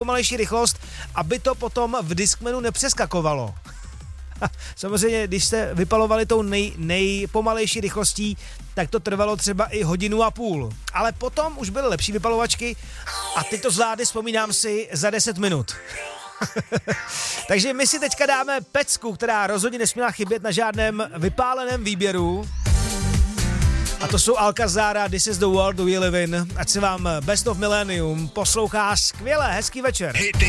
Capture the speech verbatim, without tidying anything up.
nejpomalejší rychlost, aby to potom v Discmanu nepřeskakovalo. Samozřejmě, když jste vypalovali tou nej, nejpomalejší rychlostí, tak to trvalo třeba i hodinu a půl. Ale potom už byly lepší vypalovačky a ty to zvládly, vzpomínám si, za deset minut. Takže my si teďka dáme pecku, která rozhodně nesměla chybět na žádném vypáleném výběru. A to jsou Alcazara, This is the World We Live In. Ať se vám Best of Millennium poslouchá skvěle, hezký večer. Hity